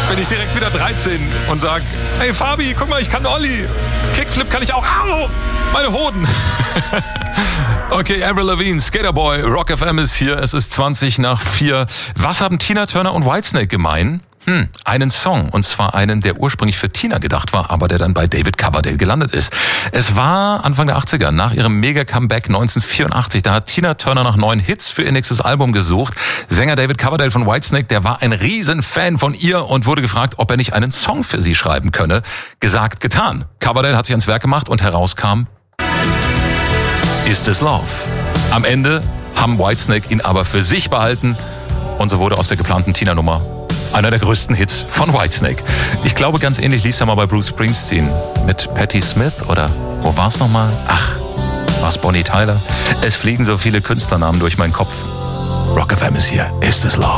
bin ich direkt wieder 13 und sag, hey Fabi, guck mal, ich kann Olli. Kickflip kann ich auch. Au, meine Hoden. Okay, Avril Lavigne, Skaterboy, Rock FM ist hier. Es ist 4:20. Was haben Tina Turner und Whitesnake gemein? Einen Song, und zwar einen, der ursprünglich für Tina gedacht war, aber der dann bei David Coverdale gelandet ist. Es war Anfang der 80er, nach ihrem Mega-Comeback 1984, da hat Tina Turner nach neuen Hits für ihr nächstes Album gesucht. Sänger David Coverdale von Whitesnake, der war ein Riesenfan von ihr und wurde gefragt, ob er nicht einen Song für sie schreiben könne. Gesagt, getan. Coverdale hat sich ans Werk gemacht und herauskam Is This Love. Am Ende haben Whitesnake ihn aber für sich behalten und so wurde aus der geplanten Tina-Nummer einer der größten Hits von Whitesnake. Ich glaube, ganz ähnlich lief es ja mal bei Bruce Springsteen mit Patti Smith oder wo war es nochmal? Ach, war es Bonnie Tyler? Es fliegen so viele Künstlernamen durch meinen Kopf. Rock FM ist hier. Is This Love?